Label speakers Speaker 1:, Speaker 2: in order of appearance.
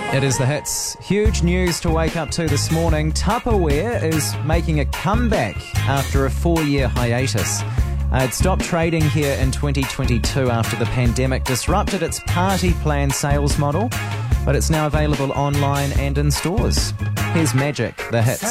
Speaker 1: It is the hits. Huge news to wake up to this morning. Tupperware is making a comeback after a 4-year hiatus. It stopped trading here in 2022 after the pandemic disrupted its party plan sales model, but it's now available online and in stores. Here's Magic, the hits.